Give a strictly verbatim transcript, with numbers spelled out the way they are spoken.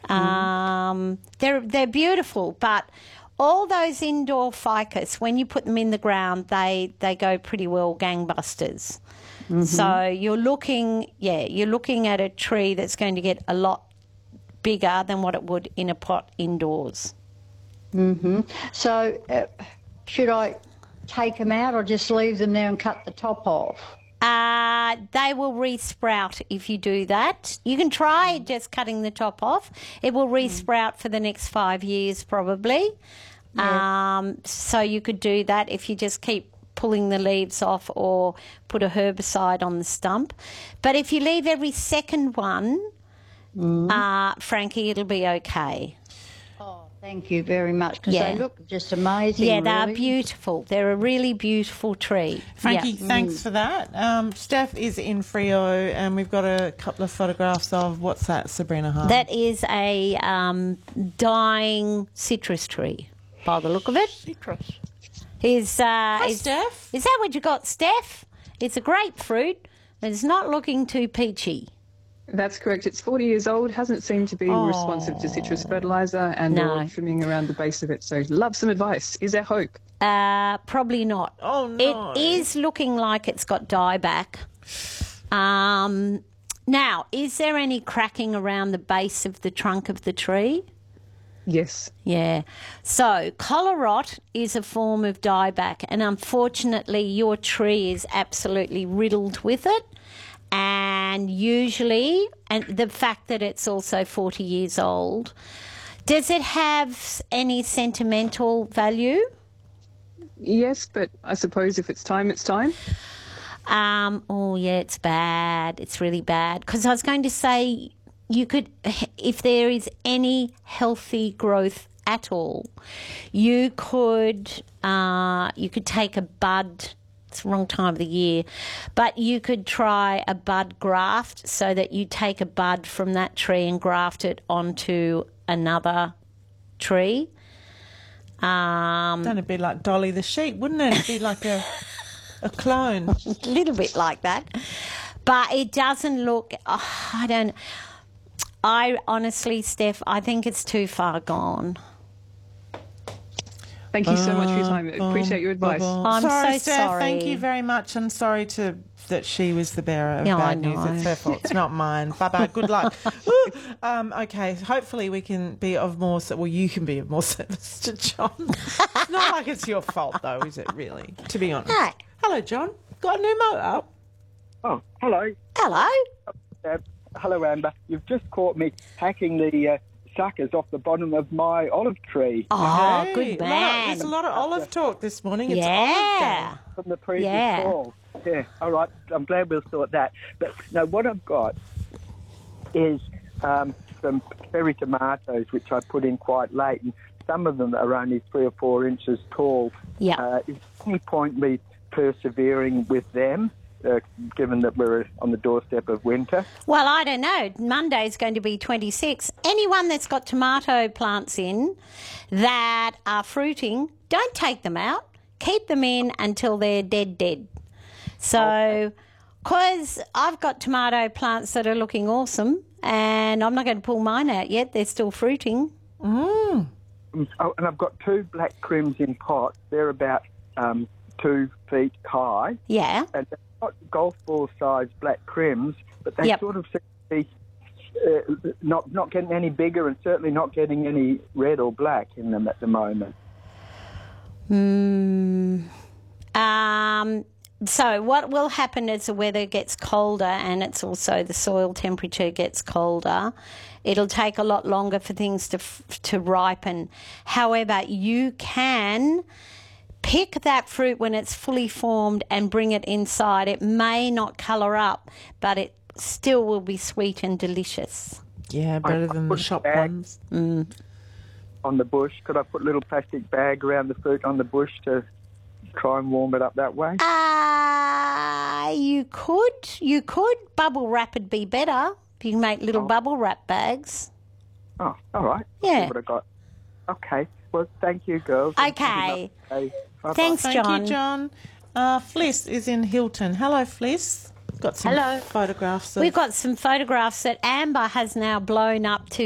Um, they're they're beautiful, but all those indoor ficus, when you put them in the ground, they they go pretty well gangbusters. Mm-hmm. So you're looking, yeah, you're looking at a tree that's going to get a lot bigger than what it would in a pot indoors. Mm-hmm. So uh, should I take them out or just leave them there and cut the top off? Uh, they will re-sprout if you do that. You can try just cutting the top off. It will re-sprout for the next five years probably. Yeah. Um, so you could do that if you just keep pulling the leaves off or put a herbicide on the stump. But if you leave every second one, mm. uh, Frankie, it'll be okay. Oh, thank you very much, because yeah. they look just amazing. Yeah, really. they're beautiful. They're a really beautiful tree. Frankie, yeah. thanks mm. for that. Um, Steph is in Freo, and we've got a couple of photographs of, what's that, Sabrina Hahn? That is a um, dying citrus tree, by the look of it. Citrus. Is, uh, Hi, is, Steph. Is that what you got, Steph? It's a grapefruit, but it's not looking too peachy. That's correct. It's forty years old, hasn't seemed to be oh. responsive to citrus fertiliser and no. or trimming around the base of it. So love some advice. Is there hope? Uh, probably not. Oh, no. It is looking like it's got dieback. Um, now, is there any cracking around the base of the trunk of the tree? Yes. Yeah. So collar rot is a form of dieback, and unfortunately your tree is absolutely riddled with it. And usually, and the fact that it's also forty years old, does it have any sentimental value? Yes, but I suppose if it's time, it's time. Um, oh, yeah, it's bad. It's really bad. Because I was going to say, you could, if there is any healthy growth at all, you could, uh, you could take a bud. It's the wrong time of the year, but you could try a bud graft, so that you take a bud from that tree and graft it onto another tree. Um, Done a bit like Dolly the sheep, wouldn't it? It'd be like a a clone. A little bit like that, but it doesn't look. Oh, I don't. I honestly, Steph, I think it's too far gone. Thank you so much for your time. Appreciate your advice. I'm sorry, so Steph. sorry. Thank you very much, and sorry to that she was the bearer of Yeah, I bad news. know. It's her fault. It's not mine. Bye bye. Good luck. Woo. um, okay. Hopefully we can be of more. Well, you can be of more service to John. It's not like it's your fault, though, is it? Really? To be honest. Hi. Hello, John. Got a new motor? Oh, hello. Hello. Uh, hello, Amber. You've just caught me hacking the uh, suckers off the bottom of my olive tree. Oh, Hey, good a lot of- man. there's a lot of olive talk this morning. It's Yeah. olive From the previous Yeah. call. Yeah, all right. I'm glad we'll sort that. But no, what I've got is um, some cherry tomatoes, which I put in quite late, and some of them are only three or four inches tall. Yeah. Uh, is there any point me persevering with them, uh, given that we're on the doorstep of winter? Well, I don't know. Monday's going to be twenty-six. Anyone that's got tomato plants in that are fruiting, don't take them out. Keep them in until they're dead, dead. So, because I've got tomato plants that are looking awesome, and I'm not going to pull mine out yet. They're still fruiting. Mm. Oh, and I've got two black crims in pots. They're about um, two feet high. Yeah. And they're not golf ball sized black crims, but they Yep. sort of seem to be uh, not, not getting any bigger and certainly not getting any red or black in them at the moment. Hmm. Um, so what will happen as the weather gets colder and it's also the soil temperature gets colder, it'll take a lot longer for things to to ripen. However, you can pick that fruit when it's fully formed and bring it inside. It may not colour up, but it still will be sweet and delicious. Yeah, better than the shop ones. Mm. On the bush, could I put a little plastic bag around the fruit on the bush to try and warm it up that way? Uh, you could. You could. Bubble wrap would be better. You can make little Oh. bubble wrap bags. Oh, all right. Yeah. See what I got. Okay. Well, thank you, girls. Okay. Okay. Bye-bye. Thanks, Thank John. you, John. Uh, Fliss is in Hilton. Hello, Fliss. Got some Hello. photographs of We've got some photographs that Amber has now blown up to